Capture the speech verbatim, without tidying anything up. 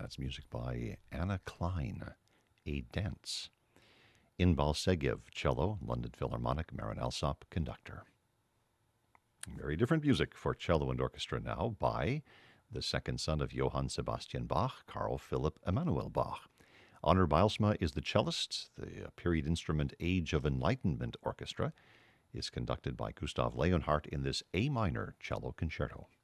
That's music by Anna Klein, A Dance. Inbal Segev, cello, London Philharmonic, Marin Alsop, conductor. Very different music for cello and orchestra now by the second son of Johann Sebastian Bach, Carl Philipp Emanuel Bach. Honor Bijlsma is the cellist. The period instrument Age of Enlightenment Orchestra is conducted by Gustav Leonhardt in this A minor cello concerto.